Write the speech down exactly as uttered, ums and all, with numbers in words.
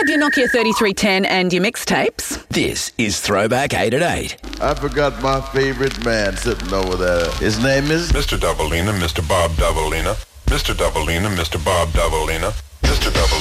have your Nokia thirty-three ten and your mixtapes. This is Throwback eight at eight. I forgot my favorite man sitting over there. His name is Mister Doubleina, Mister Bob Doubleina. Mister Doubleina, Mister Bob Doubleina. Mister Doubleina.